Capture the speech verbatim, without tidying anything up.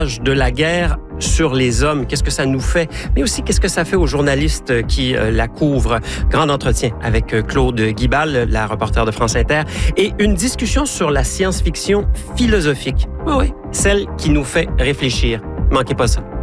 de la guerre sur les hommes, qu'est-ce que ça nous fait, mais aussi qu'est-ce que ça fait aux journalistes qui euh, la couvrent. Grand entretien avec euh, Claude Guibal, la reporter de France Inter, et une discussion sur la science-fiction philosophique. Oui, oui, celle qui nous fait réfléchir. Manquez pas ça.